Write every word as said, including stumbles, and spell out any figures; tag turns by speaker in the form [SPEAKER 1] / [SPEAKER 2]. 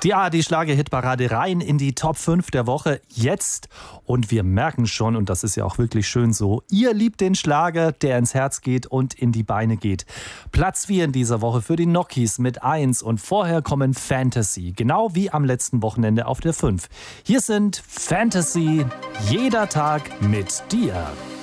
[SPEAKER 1] Ja, die Schlager-Hitparade rein in die Top fünf der Woche jetzt. Und wir merken schon, und das ist ja auch wirklich schön so, ihr liebt den Schlager, der ins Herz geht und in die Beine geht. Platz vier in dieser Woche für die Nokis mit eins und vorher kommen Fantasy, genau wie am letzten Wochenende auf der fünf. Hier sind Fantasy, jeder Tag mit dir.